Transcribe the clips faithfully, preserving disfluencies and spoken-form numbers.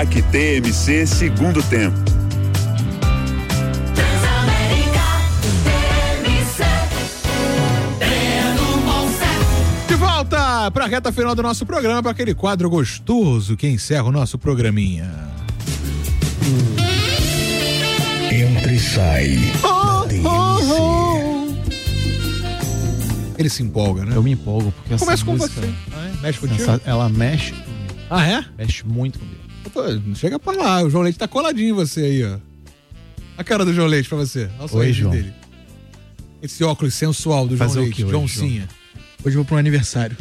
Aqui T M C, segundo tempo. De volta para a reta final do nosso programa, para aquele quadro gostoso que encerra o nosso programinha. Entra e sai. Oh, oh, oh. Ele se empolga, né? Eu me empolgo porque essa Começa com música, você. Ah, é? Mexe contigo? essa, ela mexe comigo. Ah, é? Mexe muito comigo. Pô, não chega pra lá, o João Leite tá coladinho em você aí, ó. A cara do João Leite pra você. Olha o sorriso João. dele. Esse óculos sensual do João Fazer o Leite, que hoje, João João? Sinha. Hoje eu vou pra um aniversário.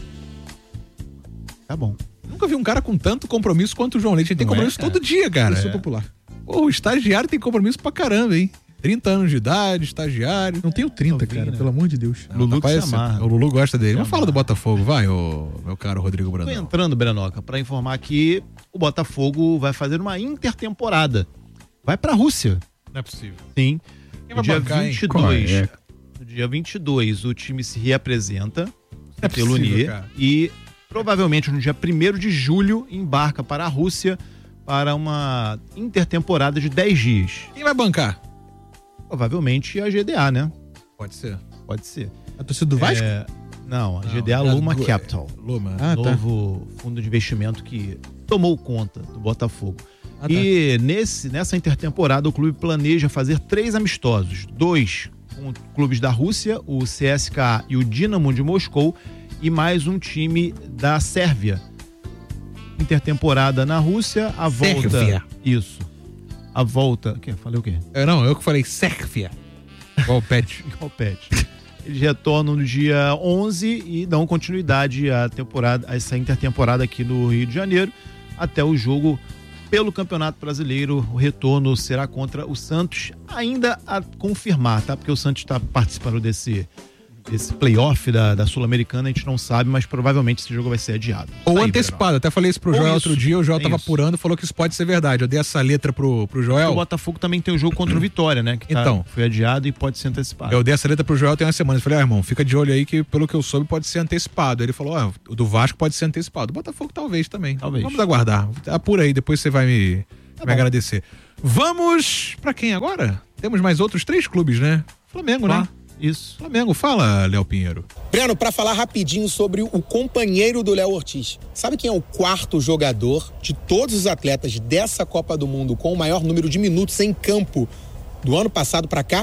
Tá bom. Nunca vi um cara com tanto compromisso quanto o João Leite. Ele tem Não é, compromisso cara? todo dia, cara. Eu sou popular. Pô, o estagiário tem compromisso pra caramba, hein? trinta anos de idade, estagiário. Não tenho trinta, Novinho, cara, né? pelo amor de Deus. Não, Lulu tá que se parecendo. amarra. O Lulu gosta dele. Mas Se fala do amarra. Botafogo, vai, ô, meu caro Rodrigo Tô Brandão. entrando, Brenoca, pra informar que o Botafogo vai fazer uma intertemporada. Vai pra Rússia. Não é possível. Sim. Quem No vai dia bancar, hein? vinte e dois. Qual é? No dia vinte e dois, o time se reapresenta é pelo possível, Unier cara. e provavelmente no dia primeiro de julho embarca para a Rússia para uma intertemporada de dez dias. Quem vai bancar? Provavelmente a G D A, né? Pode ser. Pode ser. A torcida do Vasco? É, não, a Não, G D A é Luma do- Capital. Luma. Ah, tá. Novo fundo de investimento que tomou conta do Botafogo. Ah, tá. E nesse, nessa intertemporada o clube planeja fazer três amistosos. Dois com clubes da Rússia, o C S K A e o Dinamo de Moscou, e mais um time da Sérvia. Intertemporada na Rússia, a volta... Sérvia. Isso. A volta... O quê? Falei o quê? É, não, eu que falei Sérvia. Igual o Pet. Igual o Pet. Eles retornam no dia onze e dão continuidade à temporada, a essa intertemporada aqui no Rio de Janeiro, até o jogo pelo Campeonato Brasileiro. O retorno será contra o Santos, ainda a confirmar, tá? Porque o Santos está participando desse, desse playoff da, da Sul-Americana, a gente não sabe, mas provavelmente esse jogo vai ser adiado. Ou Tá aí, antecipado, até falei isso pro Ou Joel isso, outro dia, o Joel tem tava isso. apurando, falou que isso pode ser verdade. Eu dei essa letra pro, pro Breno. Joel. O Botafogo também tem o jogo contra o Vitória, né? Que tá- Então. foi adiado e pode ser antecipado. Eu dei essa letra pro Joel tem uma semana. Eu falei, ah, irmão, fica de olho aí que, pelo que eu soube, pode ser antecipado. Ele falou, ah, o do Vasco pode ser antecipado. O Botafogo talvez também. Talvez. Vamos aguardar. Apura aí, depois você vai me, Tá me bom. agradecer. Vamos pra quem agora? Temos mais outros três clubes, né? Flamengo, Tá? né? Isso. Flamengo, fala, Léo Pinheiro. Breno, para falar rapidinho sobre o companheiro do Léo Ortiz. Sabe quem é o quarto jogador de todos os atletas dessa Copa do Mundo com o maior número de minutos em campo do ano passado para cá?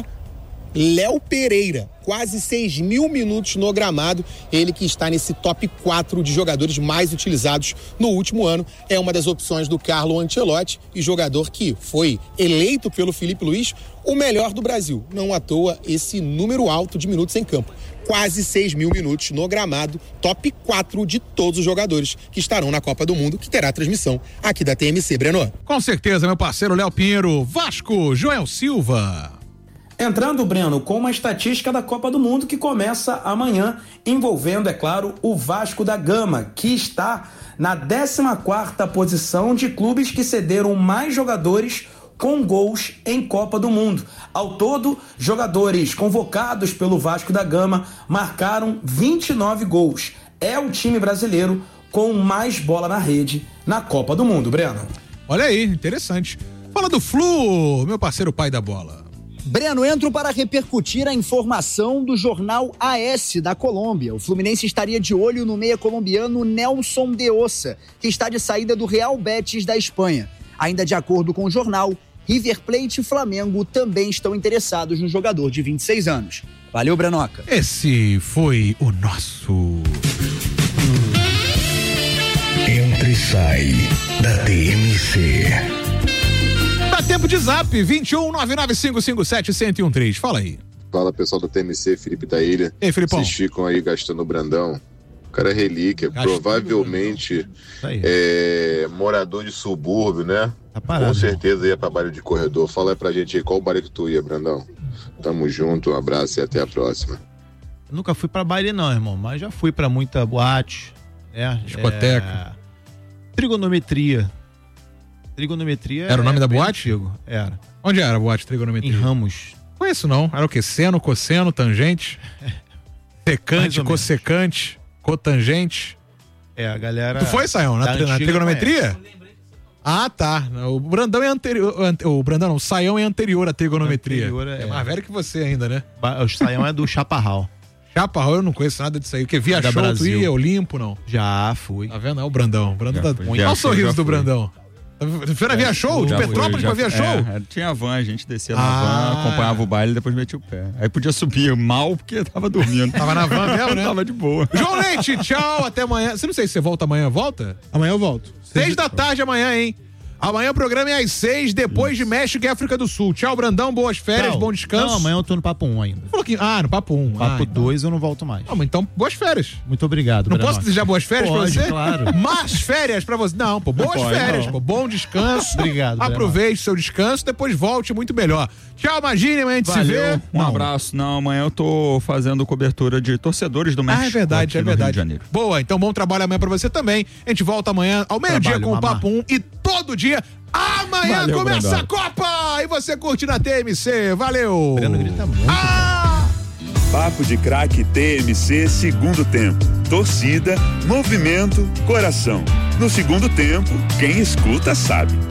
Léo Pereira, quase seis mil minutos no gramado, ele que está nesse top quatro de jogadores mais utilizados no último ano, é uma das opções do Carlo Ancelotti e jogador que foi eleito pelo Felipe Luiz o melhor do Brasil. Não à toa esse número alto de minutos em campo. Quase seis mil minutos no gramado, top quatro de todos os jogadores que estarão na Copa do Mundo, que terá transmissão aqui da T M C, Breno. Com certeza, meu parceiro Léo Pinheiro. Vasco, Joel Silva. Entrando, Breno, com uma estatística da Copa do Mundo que começa amanhã, envolvendo, é claro, o Vasco da Gama, que está na décima quarta posição de clubes que cederam mais jogadores com gols em Copa do Mundo. Ao todo, jogadores convocados pelo Vasco da Gama marcaram vinte e nove gols. É o time brasileiro com mais bola na rede na Copa do Mundo, Breno. Olha aí, interessante. Fala do Flu, meu parceiro pai da bola. Breno, entro para repercutir a informação do jornal A S da Colômbia. O Fluminense estaria de olho no meia colombiano Nelson de Ossa, que está de saída do Real Betis da Espanha. Ainda de acordo com o jornal, River Plate e Flamengo também estão interessados no jogador de vinte e seis anos. Valeu, Brenoca. Esse foi o nosso... Entra e sai da T M C. Dá tempo de zap, vinte e um, nove nove cinco cinco sete, um zero um três. Fala aí. Fala, pessoal da T M C, Felipe da Ilha. Ei, Felipão. Vocês ficam aí gastando o Brandão. O cara é relíquia, Gastando provavelmente Aí. é morador de subúrbio, né? Tá parado, Com certeza ia pra baile de corredor. Fala aí pra gente aí, qual baile que tu ia, Brandão? Tamo junto, um abraço e até a próxima. Eu nunca fui pra baile não, irmão, mas já fui pra muita boate, né? Discoteca. É... Trigonometria. Trigonometria Era o nome é da bem boate? antigo. Era. Onde era a boate Em trigonometria? Ramos. Conheço não. Era o quê? Seno, cosseno, tangente? Mais Secante, ou menos. cossecante, cotangente. É, a galera... Tu foi, Sayão, na, da tri- na antiga trigonometria? Ah, tá. O Brandão é anterior. O Brandão não, o Saião é anterior à trigonometria. Anterior é, é mais velho que você ainda, né? O Saião é do Chaparral. Chaparral, eu não conheço nada disso aí. O que? Via da show, Brasil. Tu ia, Olimpo, não? Já fui. Tá vendo? É o Brandão. O Brandão já tá... Fui, Olha o sorriso do Brandão. Foi na Via Show? De Petrópolis pra Via Show? É, tinha a van, a gente descia na ah. van, acompanhava o baile e depois metia o pé. Aí podia subir mal porque tava dormindo. Tava na van mesmo, né? Tava de boa. João Leite, tchau, até amanhã. Você não sei se você volta amanhã, volta? Amanhã eu volto. Seis da tarde amanhã, hein? Amanhã o programa é às seis, depois Isso. de México e África do Sul. Tchau, Brandão, boas férias, Tchau. Bom descanso. Não, amanhã eu tô no Papo um ainda. Falou que... Ah, no Papo um. Papo dois ah, então... eu não volto mais. Ah, então, boas férias. Muito obrigado. Não posso desejar boas férias Pode, pra você? Claro. Más férias pra você. Não, pô, boas Pode, férias, não. pô, bom descanso. Obrigado. Aproveite seu descanso, depois volte muito melhor. Tchau, Magine, amanhã a gente Valeu, se vê. Um não. abraço. Não, amanhã eu tô fazendo cobertura de torcedores do México. Ah, é verdade, é verdade. Rio de Janeiro. Boa, então bom trabalho amanhã pra você também. A gente volta amanhã ao meio-dia com o Papo um e todo dia. Amanhã Valeu, começa Brandão. A Copa e você curte na T M C. Valeu! Breno grita muito. Ah! Papo de Craque T M C segundo tempo. Torcida, movimento, coração. No segundo tempo, quem escuta sabe.